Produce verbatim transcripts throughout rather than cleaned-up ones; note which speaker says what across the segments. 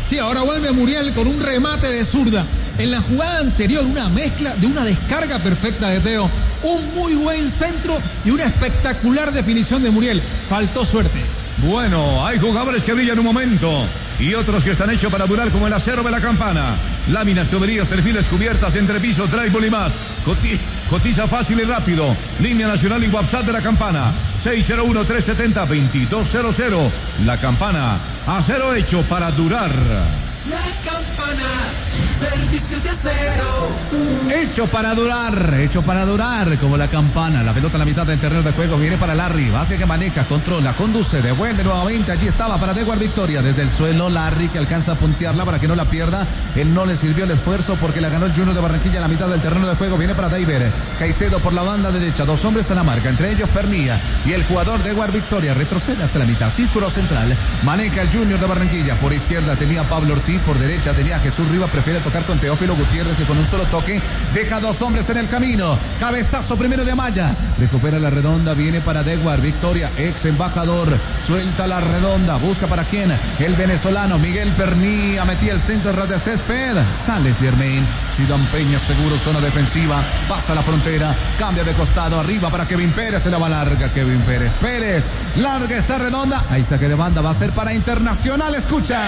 Speaker 1: Sí, ahora vuelve Muriel con un remate de zurda. En la jugada anterior, una mezcla de una descarga perfecta de Teo, un muy buen centro y una espectacular definición de Muriel. Faltó suerte.
Speaker 2: Bueno, hay jugadores que brillan un momento y otros que están hechos para durar, como el acero de la Campana. Láminas, tuberías, perfiles, cubiertas, entrepisos, drywall y más. Coti cotiza fácil y rápido. Línea nacional y WhatsApp de la Campana. seis cero uno, tres siete cero, dos dos cero cero. La Campana, acero hecho para durar.
Speaker 3: La Campana, servicio de acero.
Speaker 4: Hecho para durar, hecho para durar, como la Campana. La pelota a la mitad del terreno de juego viene para Larry. Vázquez que maneja, controla, conduce, devuelve nuevamente. Allí estaba para Dewar Victoria. Desde el suelo, Larry que alcanza a puntearla para que no la pierda. Él no le sirvió el esfuerzo porque la ganó el Junior de Barranquilla a la mitad del terreno de juego. Viene para David Caicedo por la banda derecha. Dos hombres a la marca, entre ellos Pernilla y el jugador Dewar Victoria. Retrocede hasta la mitad, círculo central. Maneja el Junior de Barranquilla. Por izquierda tenía Pablo Ortiz. Por derecha tenía Jesús Rivas, prefiere tocar con Teófilo Gutiérrez, que con un solo toque deja dos hombres en el camino. Cabezazo primero de Amaya, recupera la redonda, viene para Dewar Victoria, ex embajador, suelta la redonda, busca para quién, el venezolano Miguel Pernilla, metía el centro de de césped, sale Germain, Sidán Peña seguro, zona defensiva, pasa la frontera, cambia de costado, arriba para Kevin Pérez, se la va larga Kevin Pérez, Pérez, larga esa redonda, ahí saque de banda, va a ser para Internacional, escucha.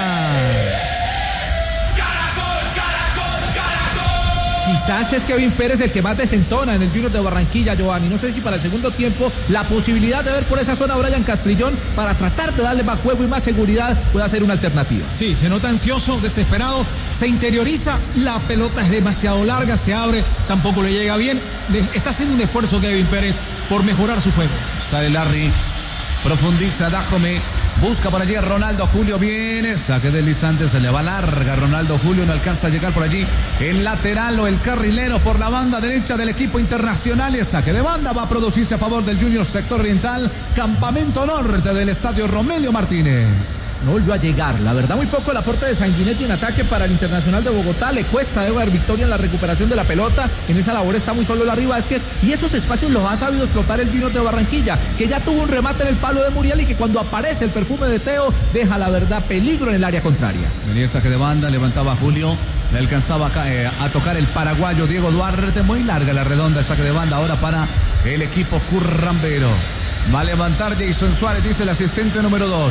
Speaker 5: Quizás es Kevin Pérez el que más desentona en el Junior de Barranquilla, Giovanni. No sé si para el segundo tiempo la posibilidad de ver por esa zona a Brian Castrillón para tratar de darle más juego y más seguridad puede ser una alternativa.
Speaker 1: Sí, se nota ansioso, desesperado, se interioriza, la pelota es demasiado larga, se abre, tampoco le llega bien. Está haciendo un esfuerzo Kevin Pérez por mejorar su juego.
Speaker 4: Sale Larry, profundiza, Dájome. Busca por allí a Ronaldo Julio, viene, saque deslizante, se le va larga, Ronaldo Julio no alcanza a llegar por allí, el lateral o el carrilero por la banda derecha del equipo Internacional, y el saque de banda va a producirse a favor del Junior sector oriental, campamento norte del estadio Romelio Martínez.
Speaker 5: No volvió a llegar, la verdad muy poco el aporte de Sanguinetti en ataque para el Internacional de Bogotá, le cuesta a Dewar Victoria en la recuperación de la pelota, en esa labor está muy solo Larry Vázquez, y esos espacios los ha sabido explotar el Junior de Barranquilla, que ya tuvo un remate en el palo de Muriel y que cuando aparece el perfume de Teo deja la verdad peligro en el área contraria.
Speaker 4: Venía el saque de banda, levantaba Julio, le alcanzaba a, eh, a tocar el paraguayo Diego Duarte, muy larga la redonda, el saque de banda ahora para el equipo currambero. Va a levantar Jason Suárez, dice el asistente número dos.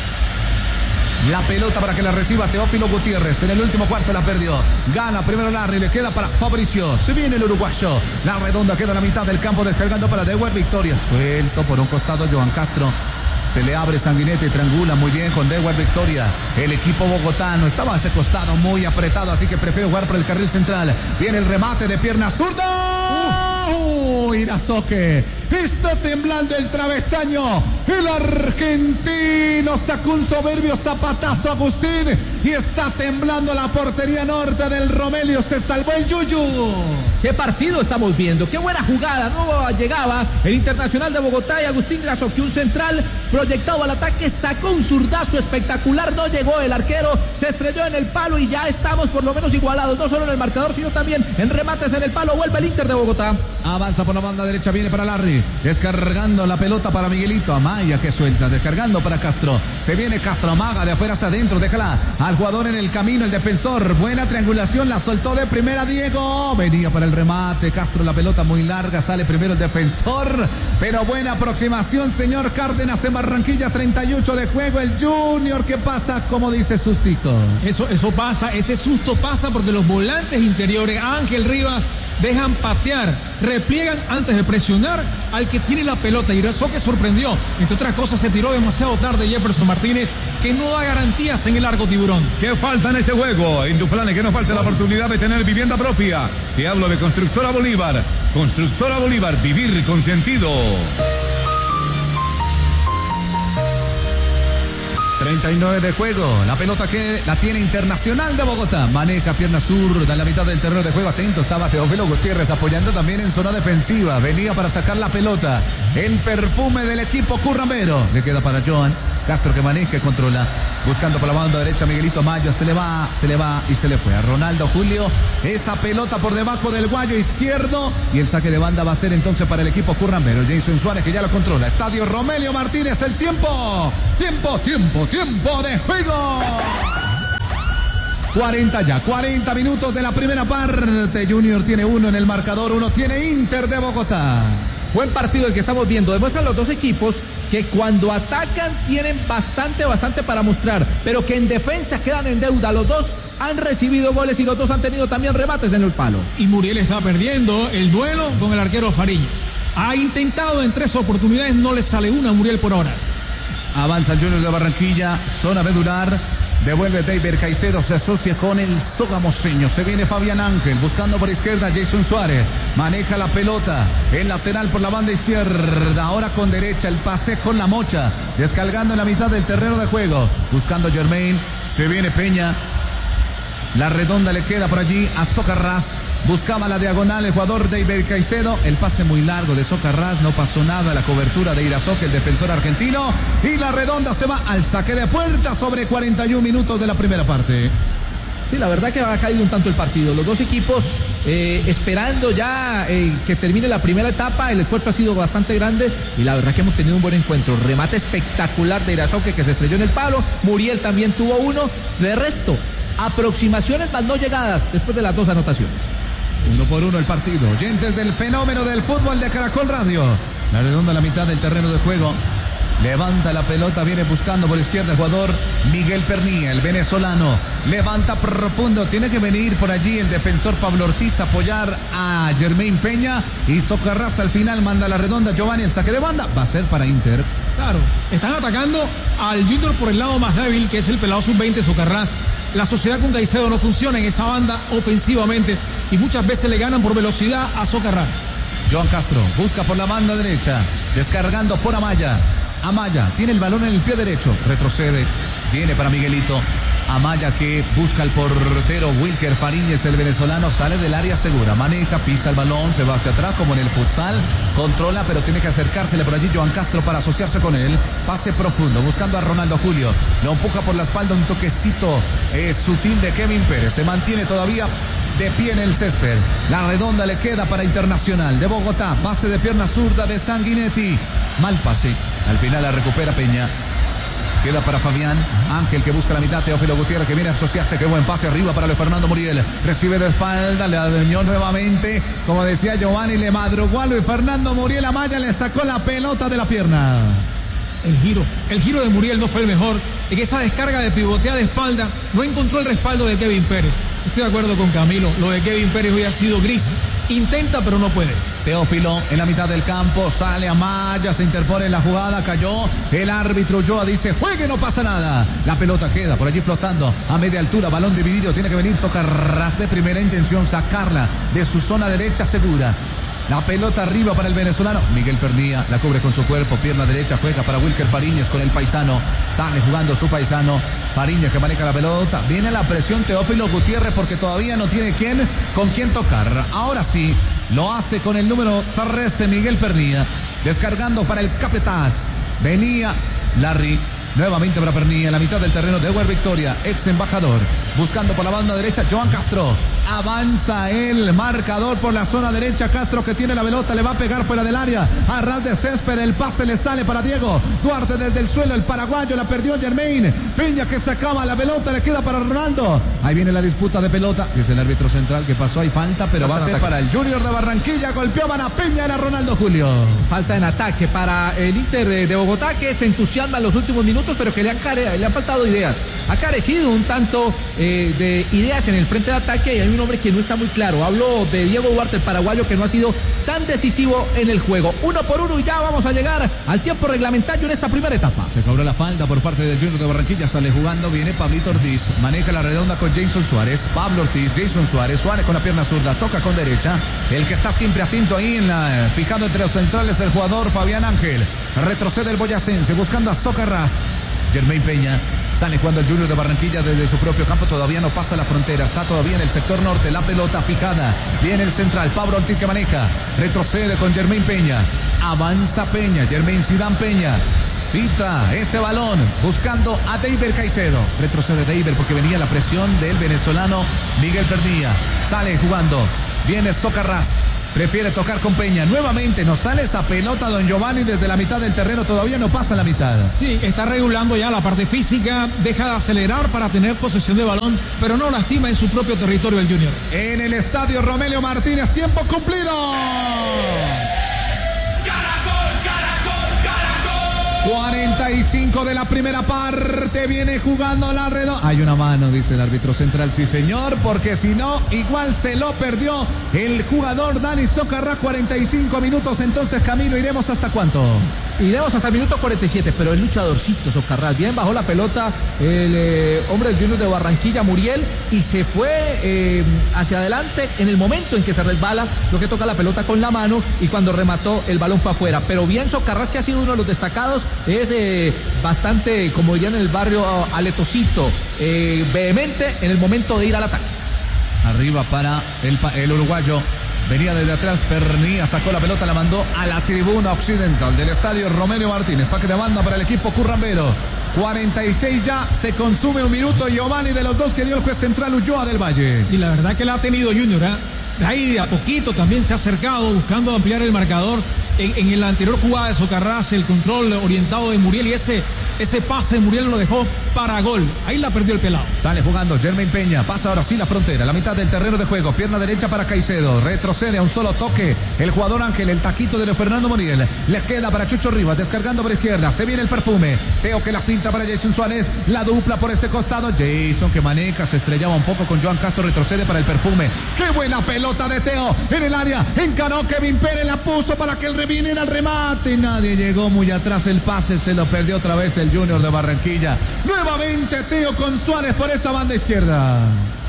Speaker 4: La pelota para que la reciba Teófilo Gutiérrez. En el último cuarto la perdió. Gana primero Larry. Le queda para Fabricio. Se viene el uruguayo. La redonda queda a la mitad del campo, descargando para Dewar Victoria. Suelto por un costado Johan Castro. Se le abre Sanguinetti, triangula muy bien con Dewar Victoria. El equipo bogotano estaba a ese costado muy apretado, así que prefiere jugar por el carril central. Viene el remate de pierna zurda. ¡Uh! Irazoque. Está temblando el travesaño. El argentino sacó un soberbio zapatazo, Agustín. Y está temblando la portería norte del Romelio. Se salvó el Yuyu.
Speaker 5: ¿Qué partido estamos viendo? ¡Qué buena jugada! No llegaba el Internacional de Bogotá y Agustín Irazoque, un central proyectado al ataque, sacó un zurdazo espectacular, no llegó el arquero, se estrelló en el palo y ya estamos por lo menos igualados, no solo en el marcador, sino también en remates en el palo. Vuelve el Inter de Bogotá.
Speaker 4: Avanza por la banda derecha, viene para Larry, descargando la pelota para Miguelito, Amaya que suelta, descargando para Castro, se viene Castro, amaga de afuera hacia adentro, déjala al jugador en el camino, el defensor, buena triangulación, la soltó de primera Diego, venía para el remate, Castro, la pelota muy larga, sale primero el defensor, pero buena aproximación, señor Cárdenas en Barranquilla, treinta y ocho de juego, el Junior que pasa, como dice Sustico.
Speaker 1: Eso, eso pasa, ese susto pasa porque los volantes interiores, Ángel Rivas, dejan patear, repliegan antes de presionar al que tiene la pelota, y eso que sorprendió, entre otras cosas se tiró demasiado tarde Jefferson Martínez, que no da garantías en el largo Tiburón.
Speaker 2: ¿Qué falta en este juego? En tu planes que no falte la oportunidad de tener vivienda propia. Te hablo de Constructora Bolívar. Constructora Bolívar, vivir con sentido.
Speaker 4: treinta y nueve de juego, la pelota que la tiene Internacional de Bogotá, maneja pierna zurda en la mitad del terreno de juego, atento estaba Teófilo Gutiérrez apoyando también en zona defensiva, venía para sacar la pelota, el perfume del equipo currambero, le queda para Johan Castro que maneja y controla, buscando por la banda derecha Miguelito Maya, se le va, se le va y se le fue a Ronaldo Julio, esa pelota por debajo del guayo izquierdo y el saque de banda va a ser entonces para el equipo currambero, Jason Suárez que ya lo controla, estadio Romelio Martínez, el tiempo, tiempo, tiempo, tiempo de juego. cuarenta ya, cuarenta minutos de la primera parte. Junior tiene uno en el marcador, uno tiene Inter de Bogotá.
Speaker 5: Buen partido el que estamos viendo. Demuestran los dos equipos que cuando atacan tienen bastante, bastante para mostrar, pero que en defensa quedan en deuda. Los dos han recibido goles y los dos han tenido también remates en el palo.
Speaker 1: Y Muriel está perdiendo el duelo con el arquero Fariñez. Ha intentado en tres oportunidades, no le sale una a Muriel por ahora.
Speaker 4: Avanza el Junior de Barranquilla, zona medular. Devuelve David Caicedo, se asocia con el sogamoseño. Se viene Fabián Ángel, buscando por izquierda Jason Suárez. Maneja la pelota, el lateral por la banda izquierda. Ahora con derecha, el pase con la mocha. Descargando en la mitad del terreno de juego. Buscando Jermaine, se viene Peña. La redonda le queda por allí a Socarrás. Buscaba la diagonal el jugador David Caicedo. El pase muy largo de Socarrás. No pasó nada. La cobertura de Irazoque, el defensor argentino. Y la redonda se va al saque de puerta sobre cuarenta y un minutos de la primera parte.
Speaker 5: Sí, la verdad que ha caído un tanto el partido. Los dos equipos eh, esperando ya eh, que termine la primera etapa. El esfuerzo ha sido bastante grande y la verdad que hemos tenido un buen encuentro. Remate espectacular de Irazoque que se estrelló en el palo. Muriel también tuvo uno. De resto, aproximaciones más no llegadas después de las dos anotaciones.
Speaker 4: Uno por uno el partido. Oyentes del fenómeno del fútbol de Caracol Radio. La redonda a la mitad del terreno de juego. Levanta la pelota, viene buscando por izquierda el jugador Miguel Pernía, el venezolano. Levanta profundo, tiene que venir por allí el defensor Pablo Ortiz a apoyar a Jermaine Peña. Y Socarrás al final manda la redonda. Giovanni, el saque de banda va a ser para Inter.
Speaker 1: Claro, están atacando al Junior por el lado más débil, que es el pelado sub veinte Socarrás. La sociedad con Caicedo no funciona en esa banda ofensivamente y muchas veces le ganan por velocidad a Socarrás.
Speaker 4: Joan Castro busca por la banda derecha, descargando por Amaya. Amaya tiene el balón en el pie derecho, retrocede, viene para Miguelito. Amaya que busca al portero Wilker Fariñez, el venezolano, sale del área segura, maneja, pisa el balón, se va hacia atrás como en el futsal, controla pero tiene que acercársele por allí Joan Castro para asociarse con él. Pase profundo, buscando a Ronaldo Julio, lo empuja por la espalda, un toquecito eh, sutil de Kevin Pérez, se mantiene todavía de pie en el césped. La redonda le queda para Internacional de Bogotá, pase de pierna zurda de Sanguinetti, mal pase, al final la recupera Peña. Queda para Fabián Ángel que busca la mitad. Teófilo Gutiérrez que viene a asociarse. Qué buen pase arriba para Luis Fernando Muriel. Recibe de espalda, le adueñó nuevamente. Como decía Giovanni, le madrugó a Luis Fernando Muriel. Amaya le sacó la pelota de la pierna.
Speaker 1: El giro, el giro de Muriel no fue el mejor. En esa descarga de pivotea de espalda no encontró el respaldo de Kevin Pérez. Estoy de acuerdo con Camilo. Lo de Kevin Pérez hoy ha sido gris. Intenta pero no puede.
Speaker 4: Teófilo en la mitad del campo, sale Amaya, se interpone en la jugada, cayó el árbitro Ulloa, dice juegue, no pasa nada. La pelota queda por allí flotando a media altura, balón dividido, tiene que venir Socarrás de primera intención, sacarla de su zona derecha segura. La pelota arriba para el venezolano. Miguel Pernía la cubre con su cuerpo. Pierna derecha juega para Wilker Fariñez con el paisano. Sale jugando su paisano. Fariñez que maneja la pelota. Viene la presión Teófilo Gutiérrez porque todavía no tiene quién con quién tocar. Ahora sí, lo hace con el número trece Miguel Pernía. Descargando para el Capetaz. Venía Larry. Nuevamente para Pernía en la mitad del terreno de Ewer Victoria, ex embajador, buscando por la banda derecha Joan Castro, avanza el marcador por la zona derecha, Castro que tiene la pelota, le va a pegar fuera del área, a ras de césped, el pase le sale para Diego Duarte desde el suelo, el paraguayo la perdió Jermaine Peña que sacaba la pelota, le queda para Ronaldo, ahí viene la disputa de pelota, dice el árbitro central que pasó, hay falta, pero va a ser para el Junior de Barranquilla, golpeaban a Peña, era Ronaldo Julio.
Speaker 5: Falta en ataque para el Inter de, de Bogotá que se entusiasma en los últimos minutos, pero que le han, care, le han faltado ideas. Ha carecido un tanto eh, de ideas en el frente de ataque y hay un hombre que no está muy claro. Hablo de Diego Duarte, el paraguayo, que no ha sido tan decisivo en el juego. Uno por uno y ya vamos a llegar al tiempo reglamentario en esta primera etapa.
Speaker 4: Se cobró la falta por parte del Junior de Barranquilla. Sale jugando, viene Pablito Ortiz. Maneja la redonda con Jason Suárez. Pablo Ortiz, Jason Suárez. Suárez con la pierna zurda, toca con derecha. El que está siempre atento ahí, en la, fijado entre los centrales, el jugador Fabián Ángel. Retrocede el boyacense buscando a Socarrás. Jermaine Peña sale jugando el Junior de Barranquilla desde su propio campo, todavía no pasa la frontera, está todavía en el sector norte, la pelota fijada, viene el central, Pablo Ortiz que maneja, retrocede con Jermaine Peña, avanza Peña, Jermaine Zidane Peña, pita ese balón, buscando a David Caicedo, retrocede David porque venía la presión del venezolano Miguel Pernía, sale jugando, viene Socarrás, prefiere tocar con Peña. Nuevamente nos sale esa pelota don Giovanni desde la mitad del terreno, todavía no pasa la mitad.
Speaker 1: Sí, está regulando ya la parte física, deja de acelerar para tener posesión de balón, pero no lastima en su propio territorio el Junior.
Speaker 4: En el estadio Romelio Martínez, tiempo cumplido. cuarenta y cinco de la primera parte, viene jugando la redonda. Hay una mano, dice el árbitro central, sí señor, porque si no, igual se lo perdió el jugador Dani Socarrás. cuarenta y cinco minutos, entonces Camilo, ¿iremos hasta cuánto?
Speaker 5: Iremos hasta el minuto cuarenta y siete, pero el luchadorcito Socarrás, bien bajó la pelota el eh, hombre del Junior de Barranquilla, Muriel, y se fue eh, hacia adelante en el momento en que se resbala, lo que toca la pelota con la mano, y cuando remató el balón fue afuera. Pero bien Socarrás, que ha sido uno de los destacados, es eh, bastante, como dirían en el barrio, aletosito, eh, vehemente en el momento de ir al ataque.
Speaker 4: Arriba para el, el uruguayo. Venía desde atrás, Pernía sacó la pelota, la mandó a la tribuna occidental del estadio Romelio Martínez. Saque de banda para el equipo currambero. cuarenta y seis ya, se consume un minuto. Giovanni, de los dos que dio el juez central, Ulloa del Valle.
Speaker 1: Y la verdad que la ha tenido Junior, ¿eh? Ahí de a poquito también se ha acercado buscando ampliar el marcador. En, en la anterior jugada de Socarrás, el control orientado de Muriel, y ese, ese pase de Muriel lo dejó para gol. Ahí la perdió el pelado.
Speaker 4: Sale jugando Jermaine Peña, pasa ahora sí la frontera, la mitad del terreno de juego, pierna derecha para Caicedo, retrocede a un solo toque el jugador Ángel, el taquito de Fernando Muriel, le queda para Chucho Rivas, descargando por izquierda, se viene el perfume, Teo que la finta para Jason Suárez, la dupla por ese costado, Jason que maneja, se estrellaba un poco con Joan Castro, retrocede para el perfume, qué buena pelota de Teo en el área, encaró Kevin Pérez, la puso para que el reviniera al remate, nadie llegó muy atrás, el pase se lo perdió otra vez el Junior de Barranquilla. Nuevamente Teo con Suárez por esa banda izquierda.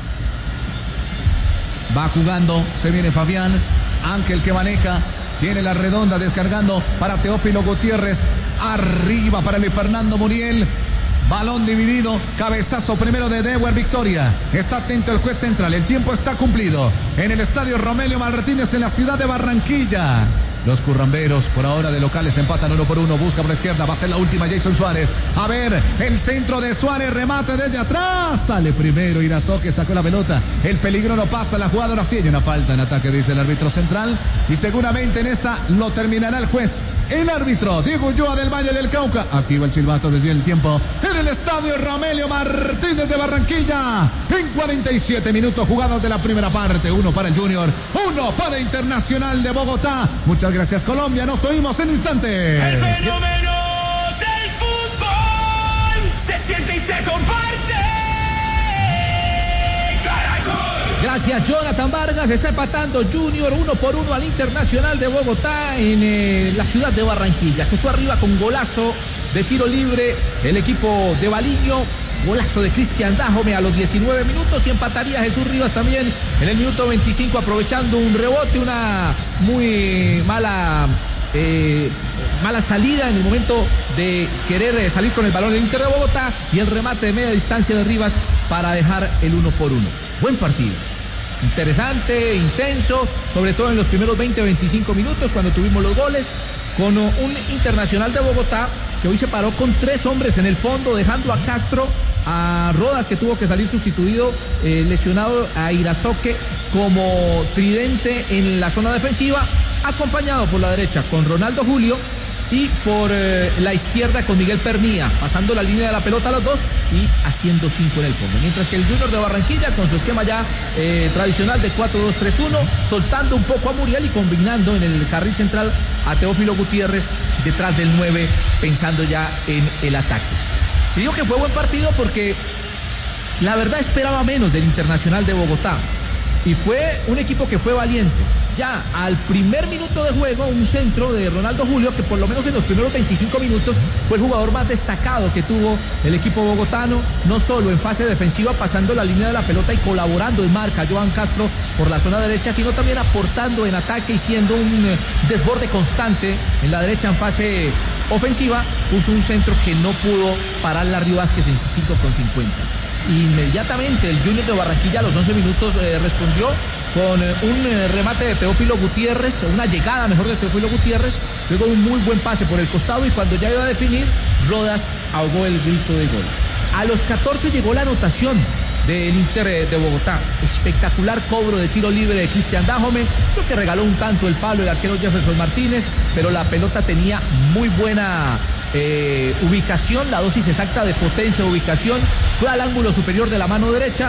Speaker 4: Va jugando, se viene Fabián, Ángel que maneja, tiene la redonda descargando para Teófilo Gutiérrez, arriba para Luis Fernando Muriel. Balón dividido, cabezazo primero de Dewar Victoria. Está atento el juez central, el tiempo está cumplido. En el estadio Romelio Martínez en la ciudad de Barranquilla. Los curramberos por ahora de locales empatan uno por uno. Busca por la izquierda, va a ser la última Jason Suárez. A ver, el centro de Suárez, remate desde atrás. Sale primero Irazoque, sacó la pelota. El peligro no pasa, la jugada ahora sí hay una falta en ataque, dice el árbitro central. Y seguramente en esta lo terminará el juez. El árbitro, Diego Ulloa del Valle del Cauca. Activa el silbato desde el tiempo. En el estadio Romelio Martínez de Barranquilla. En cuarenta y siete minutos jugados de la primera parte. Uno para el Junior, uno para Internacional de Bogotá. Muchas gracias Colombia, nos oímos en instantes.
Speaker 3: El fenómeno del fútbol se siente y se comparte. Caracol.
Speaker 5: Gracias Jonathan Vargas, está empatando Junior uno por uno al Internacional de Bogotá en eh, la ciudad de Barranquilla. Se fue arriba con golazo de tiro libre el equipo de Baliño. Golazo de Cristian Dajome a los diecinueve minutos y empataría Jesús Rivas también en el minuto veinticinco aprovechando un rebote, una muy mala eh, mala salida en el momento de querer salir con el balón del Inter de Bogotá y el remate de media distancia de Rivas para dejar el uno por uno. Buen partido. Interesante, intenso, sobre todo en los primeros veinte a veinticinco minutos cuando tuvimos los goles, con un Internacional de Bogotá que hoy se paró con tres hombres en el fondo, dejando a Castro, a Rodas que tuvo que salir sustituido, eh, lesionado, a Irazoque como tridente en la zona defensiva, acompañado por la derecha con Ronaldo Julio y por eh, la izquierda con Miguel Pernía, pasando la línea de la pelota a los dos y haciendo cinco en el fondo. Mientras que el Junior de Barranquilla con su esquema ya eh, tradicional de cuatro dos tres uno, soltando un poco a Muriel y combinando en el carril central a Teófilo Gutiérrez detrás del nueve, pensando ya en el ataque. Y digo que fue buen partido porque la verdad esperaba menos del Internacional de Bogotá. Y fue un equipo que fue valiente. Ya al primer minuto de juego, un centro de Ronaldo Julio, que por lo menos en los primeros veinticinco minutos fue el jugador más destacado que tuvo el equipo bogotano, no solo en fase defensiva, pasando la línea de la pelota y colaborando en marca Joan Castro por la zona derecha, sino también aportando en ataque y siendo un desborde constante en la derecha en fase ofensiva. Puso un centro que no pudo parar Larry Vázquez en cinco con cincuenta. Inmediatamente el Junior de Barranquilla a los once minutos eh, respondió con eh, un eh, remate de Teófilo Gutiérrez, una llegada mejor de Teófilo Gutiérrez, luego un muy buen pase por el costado y cuando ya iba a definir, Rodas ahogó el grito de gol. A los catorce llegó la anotación del Inter de Bogotá. Espectacular cobro de tiro libre de Cristian Dajome. Creo que regaló un tanto el palo el arquero Jefferson Martínez, pero la pelota tenía muy buena eh, ubicación, la dosis exacta de potencia de ubicación. Fue al ángulo superior de la mano derecha